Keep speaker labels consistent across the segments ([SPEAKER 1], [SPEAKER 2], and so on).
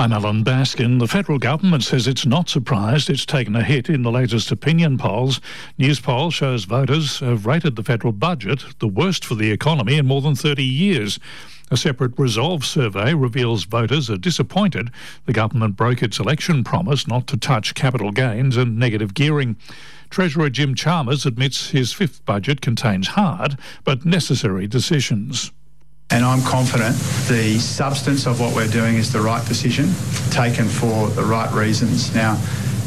[SPEAKER 1] I'm Alan Baskin. The federal government says it's not surprised it's taken a hit in the latest opinion polls. Newspoll shows voters have rated the federal budget the worst for the economy in more than 30 years. A separate Resolve survey reveals voters are disappointed the government broke its election promise not to touch capital gains and negative gearing. Treasurer Jim Chalmers admits his fifth budget contains hard but necessary decisions.
[SPEAKER 2] And I'm confident the substance of what we're doing is the right decision, taken for the right reasons. Now,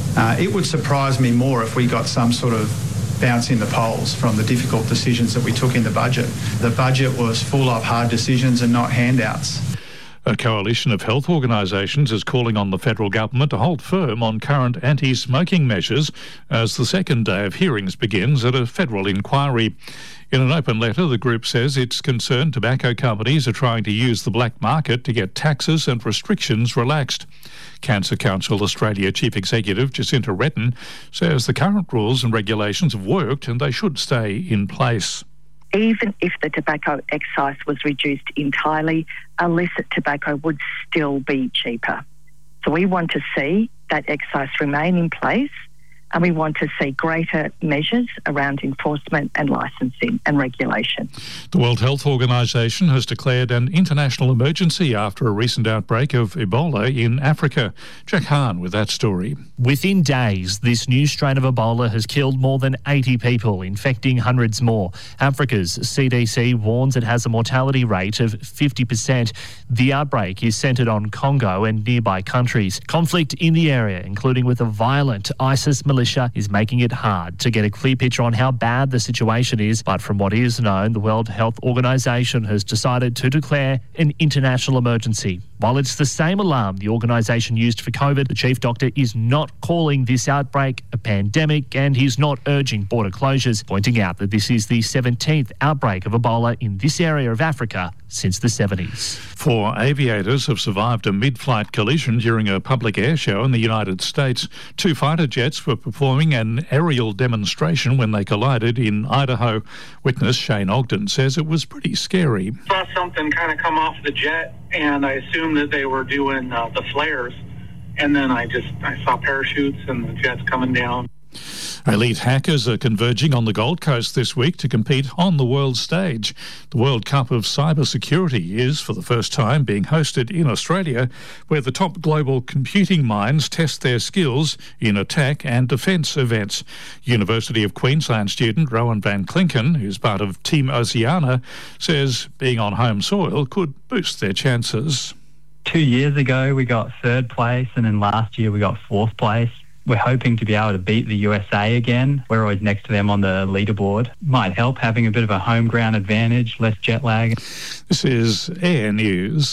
[SPEAKER 2] it would surprise me more if we got some sort of bounce in the polls from the difficult decisions that we took in the budget. The budget was full of hard decisions and not handouts.
[SPEAKER 1] A coalition of health organisations is calling on the federal government to hold firm on current anti-smoking measures as the second day of hearings begins at a federal inquiry. In an open letter, the group says it's concerned tobacco companies are trying to use the black market to get taxes and restrictions relaxed. Cancer Council Australia Chief Executive Jacinta Redden says the current rules and regulations have worked and they should stay in place.
[SPEAKER 3] Even if the tobacco excise was reduced entirely, illicit tobacco would still be cheaper. So we want to see that excise remain in place, and we want to see greater measures around enforcement and licensing and regulation.
[SPEAKER 1] The World Health Organization has declared an international emergency after a recent outbreak of Ebola in Africa. Jack Hahn with that story.
[SPEAKER 4] Within days, this new strain of Ebola has killed more than 80 people, infecting hundreds more. Africa's CDC warns it has a mortality rate of 50%. The outbreak is centred on Congo and nearby countries. Conflict in the area, including with a violent ISIS militia, is making it hard to get a clear picture on how bad the situation is. But from what is known, the World Health Organization has decided to declare an international emergency. While it's the same alarm the organisation used for COVID, the chief doctor is not calling this outbreak a pandemic and he's not urging border closures, pointing out that this is the 17th outbreak of Ebola in this area of Africa since the 70s.
[SPEAKER 1] 4 aviators have survived a mid-flight collision during a public air show in the United States. 2 fighter jets were performing an aerial demonstration when they collided in Idaho. Witness Shane Ogden says it was pretty scary.
[SPEAKER 5] I saw something kind of come off the jet, and I assumed that they were doing the flares, and then I saw parachutes and the jets coming down.
[SPEAKER 1] Elite hackers are converging on the Gold Coast this week to compete on the world stage. The World Cup of Cybersecurity is, for the first time, being hosted in Australia, where the top global computing minds test their skills in attack and defence events. University of Queensland student Rowan Van Klinken, who's part of Team Oceania, says being on home soil could boost their chances.
[SPEAKER 6] 2 years ago, we got 3rd place, and then last year we got 4th place. We're hoping to be able to beat the USA again. We're always next to them on the leaderboard. Might help having a bit of a home ground advantage, less jet lag.
[SPEAKER 1] This is Air News.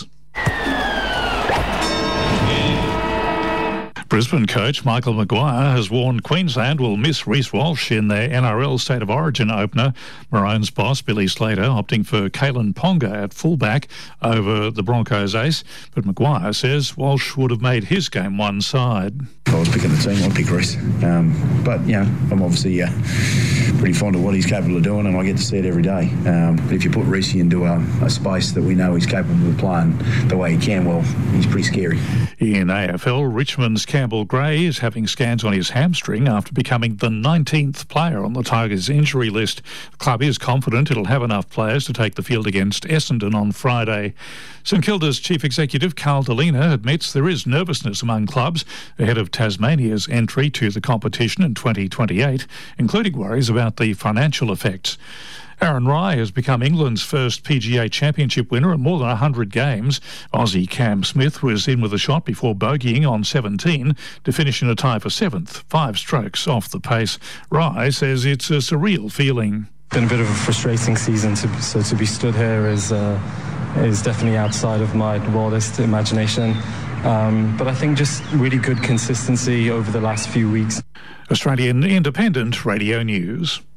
[SPEAKER 1] Brisbane coach Michael Maguire has warned Queensland will miss Reece Walsh in their NRL State of Origin opener. Maroons boss Billy Slater opting for Kalen Ponga at fullback over the Broncos ace, but Maguire says Walsh would have made his game one side.
[SPEAKER 7] If I was picking the team, I'd pick Reece. But, you know, I'm obviously pretty fond of what he's capable of doing, and I get to see it every day. But if you put Reece into a space that we know he's capable of playing the way he can, well, he's pretty scary.
[SPEAKER 1] In AFL, Richmond's Campbell Gray is having scans on his hamstring after becoming the 19th player on the Tigers' injury list. The club is confident it'll have enough players to take the field against Essendon on Friday. St Kilda's chief executive Carl Delina admits there is nervousness among clubs ahead of Tasmania's entry to the competition in 2028, including worries about the financial effects. Aaron Rai has become England's first PGA Championship winner in more than 100 games. Aussie Cam Smith was in with a shot before bogeying on 17 to finish in a tie for 7th, 5 strokes off the pace. Rai says it's a surreal feeling.
[SPEAKER 8] It's been a bit of a frustrating season, so to be stood here is definitely outside of my wildest imagination. But I think just really good consistency over the last few weeks.
[SPEAKER 1] Australian Independent Radio News.